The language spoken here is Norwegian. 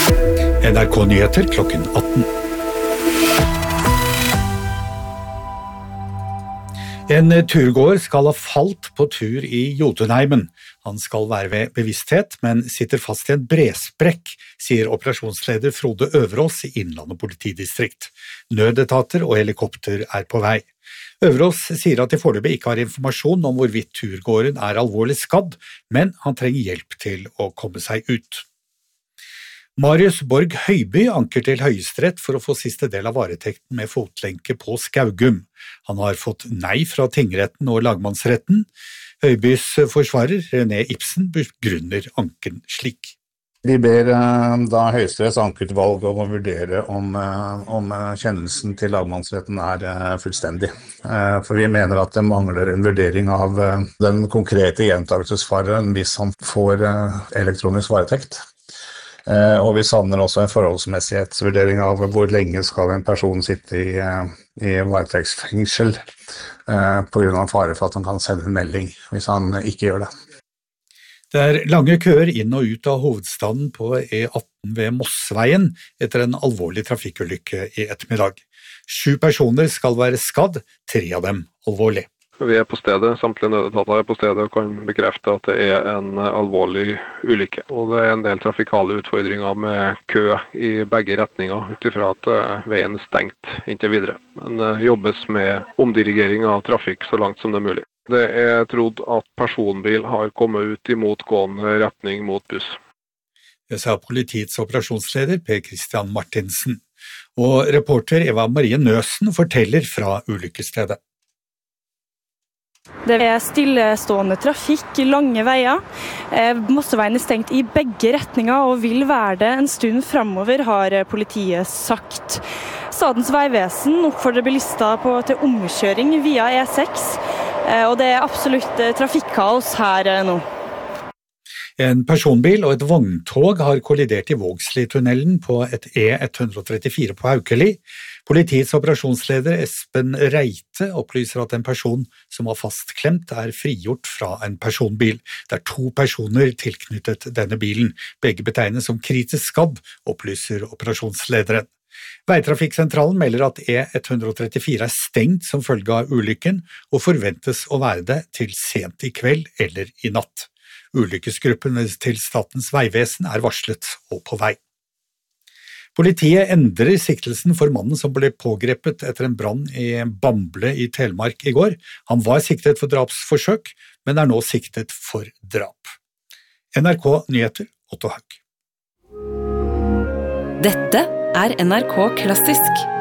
NRK Nyheter klokken 18. En turgåer skal ha falt på tur i Jotunheimen. Han skal være ved bevissthet, men sitter fast i en bresprekk, sier operasjonsleder Frode Øverås i Innlandet politidistrikt. Nødetater og helikopter er på vei. Øverås sier at de foreløpig ikke har informasjon om hvorvidt turgåeren er alvorlig skadd, men han trenger hjelp til å komme seg ut. Marius Borg Høiby anker til Høyesterett for å få siste del av varetekten med fotlenke på Skaugum. Han har fått nei fra tingretten og lagmannsretten. Høibys forsvarer, René Ibsen, begrunner anken slik. Vi ber da Høyesteretts ankeutvalg om å vurdere om kjennelsen til lagmannsretten er fullstendig. For vi mener at det mangler en vurdering av den konkrete gjentakelsesfaren hvis han får elektronisk varetekt. Og vi savner også en forholdsmessighetsvurdering av hvor lenge skal en person sitte i varetektsfengsel på grunn av fare for at han kan sende en melding hvis han ikke gjør det. Det er lange køer inn og ut av hovedstaden på E18 ved Mossveien etter en alvorlig trafikkulykke i ettermiddag. 7 personer skal være skadd, 3 av dem alvorlig. Vi er på stedet, samtlige nødetater er på stedet og kan bekrefte at det er en alvorlig ulykke. Og det er en del trafikale utfordringer med kø i begge retninger, utifra at veien er stengt inntil videre. Men det jobbes med omdirigering av trafikk så langt som det er mulig. Det er trodd at personbil har kommet ut i motgående retning mot buss. Det sa politiets operasjonsleder Per Christian Martinsen. Og reporter Eva Marie Nøsen forteller fra ulykkesstedet. Det er stillestående trafikk i lange veier. Mosseveien er stengt i begge retninger og vil være det en stund fremover, har politiet sagt. Statens vegvesen oppfordrer bilister til omkjøring via E6, og det er absolutt trafikkaos her nå. En personbil og et vogntog har kollidert i Vågsli-tunnelen på et E134 på Haukeli. Politiets operasjonsleder Espen Reite opplyser at en person som var fastklemt er frigjort fra en personbil. Det er 2 personer tilknyttet denne bilen. Begge betegnes som kritisk skadd, opplyser operasjonslederen. Veitrafikksentralen melder at E134 er stengt som følge av ulykken, og forventes å være det til sent i kveld eller i natt. Ulykkesgruppen til Statens vegvesen er varslet og på vei. Politiet endrer siktelsen for mannen som ble pågrepet etter en brann i Bamble i Telemark i går. Han var siktet for drapsforsøk, men er nå siktet for drap. NRK Nyheter, Otto Haug. Dette er NRK Klassisk.